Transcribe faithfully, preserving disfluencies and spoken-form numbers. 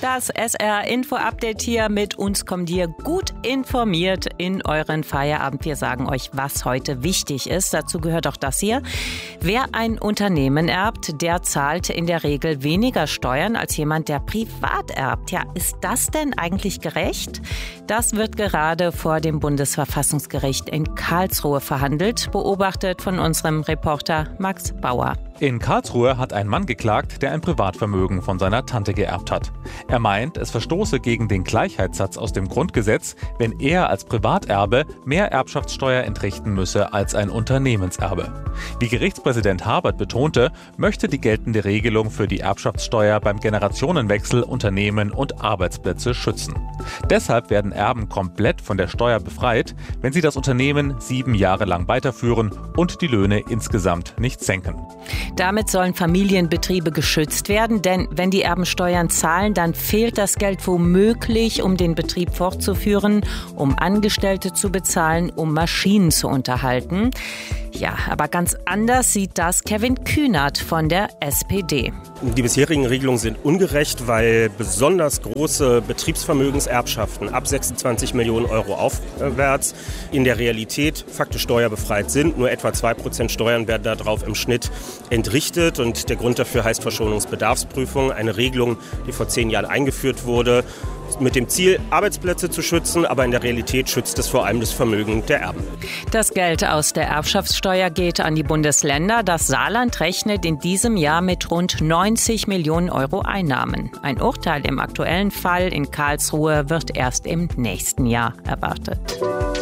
Das S R-Info-Update hier mit uns kommt ihr gut informiert in euren Feierabend. Wir sagen euch, was heute wichtig ist. Dazu gehört auch das hier. Wer ein Unternehmen erbt, der zahlt in der Regel weniger Steuern als jemand, der privat erbt. Ja, ist das denn eigentlich gerecht? Das wird gerade vor dem Bundesverfassungsgericht in Karlsruhe verhandelt, beobachtet von unserem Reporter Max Bauer. In Karlsruhe hat ein Mann geklagt, der ein Privatvermögen von seiner Tante geerbt hat. Er meint, es verstoße gegen den Gleichheitssatz aus dem Grundgesetz, wenn er als Privaterbe mehr Erbschaftssteuer entrichten müsse als ein Unternehmenserbe. Wie Gerichtspräsident Habert betonte, möchte die geltende Regelung für die Erbschaftssteuer beim Generationenwechsel Unternehmen und Arbeitsplätze schützen. Deshalb werden Erben komplett von der Steuer befreit, wenn sie das Unternehmen sieben Jahre lang weiterführen und die Löhne insgesamt nicht senken. Damit sollen Familienbetriebe geschützt werden, denn wenn die Erben Steuern zahlen, dann fehlt das Geld womöglich, um den Betrieb fortzuführen, um Angestellte zu bezahlen, um Maschinen zu unterhalten. Ja, aber ganz anders sieht das Kevin Kühnert von der S P D. Die bisherigen Regelungen sind ungerecht, weil besonders große Betriebsvermögenserbschaften ab sechsundzwanzig Millionen Euro aufwärts in der Realität faktisch steuerbefreit sind. Nur etwa zwei Prozent Steuern werden darauf im Schnitt entrichtet. Und der Grund dafür heißt Verschonungsbedarfsprüfung, eine Regelung, die vor zehn Jahren eingeführt wurde, mit dem Ziel, Arbeitsplätze zu schützen, aber in der Realität schützt es vor allem das Vermögen der Erben. Das Geld aus der Erbschaftssteuer geht an die Bundesländer. Das Saarland rechnet in diesem Jahr mit rund neunzig Millionen Euro Einnahmen. Ein Urteil im aktuellen Fall in Karlsruhe wird erst im nächsten Jahr erwartet.